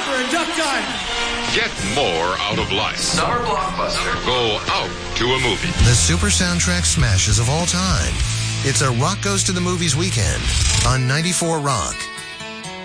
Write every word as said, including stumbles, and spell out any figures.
Clapper and Duck Time. Get more out of life. Summer blockbuster. Go out to a movie. The super soundtrack smashes of all time. It's a Rock Goes to the Movies weekend on ninety-four Rock.